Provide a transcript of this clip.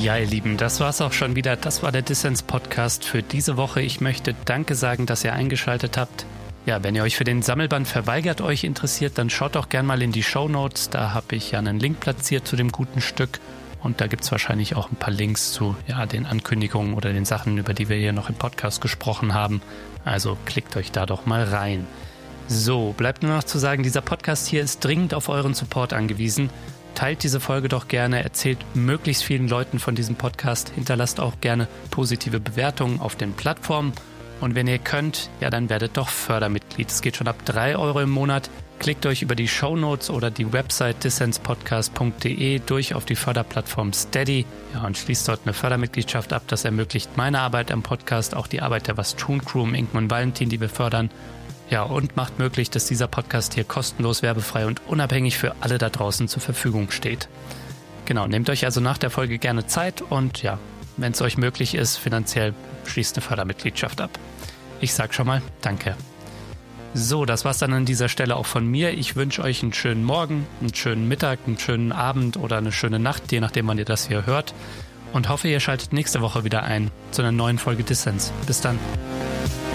Ja, ihr Lieben, das war's auch schon wieder. Das war der Dissens-Podcast für diese Woche. Ich möchte Danke sagen, dass ihr eingeschaltet habt. Ja, wenn ihr euch für den Sammelband Verweigert euch interessiert, dann schaut doch gerne mal in die Shownotes. Da habe ich ja einen Link platziert zu dem guten Stück. Und da gibt es wahrscheinlich auch ein paar Links zu den Ankündigungen oder den Sachen, über die wir hier noch im Podcast gesprochen haben. Also klickt euch da doch mal rein. So, bleibt nur noch zu sagen, dieser Podcast hier ist dringend auf euren Support angewiesen. Teilt diese Folge doch gerne, erzählt möglichst vielen Leuten von diesem Podcast, hinterlasst auch gerne positive Bewertungen auf den Plattformen und wenn ihr könnt, dann werdet doch Fördermitglied. Es geht schon ab 3 € im Monat. Klickt euch über die Shownotes oder die Website dissenspodcast.de durch auf die Förderplattform Steady und schließt dort eine Fördermitgliedschaft ab. Das ermöglicht meine Arbeit am Podcast, auch die Arbeit der Was tun Crew um Inken und Valentin, die wir fördern. Ja, und macht möglich, dass dieser Podcast hier kostenlos, werbefrei und unabhängig für alle da draußen zur Verfügung steht. Genau, nehmt euch also nach der Folge gerne Zeit und wenn es euch möglich ist, finanziell schließt eine Fördermitgliedschaft ab. Ich sag schon mal Danke. So, das war's dann an dieser Stelle auch von mir. Ich wünsche euch einen schönen Morgen, einen schönen Mittag, einen schönen Abend oder eine schöne Nacht, je nachdem, wann ihr das hier hört. Und hoffe, ihr schaltet nächste Woche wieder ein zu einer neuen Folge Dissens. Bis dann.